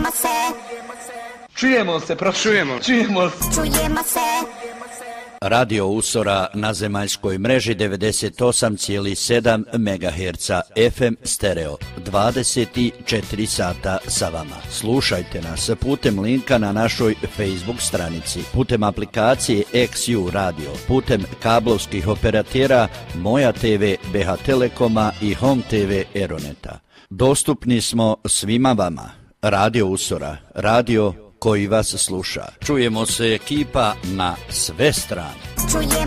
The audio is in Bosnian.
Čujemo se, čujemo se. Radio Usora na zemaljskoj mreži 98,7 MHz FM stereo 24 sata sa vama. Slušajte nas putem linka na našoj Facebook stranici, putem aplikacije XU Radio, putem kablovskih operatera Moja TV, BH Telekoma i Home TV Eroneta. Dostupni smo svima vama. Radio Usora, radio koji vas sluša. Čujemo se ekipa na sve strane.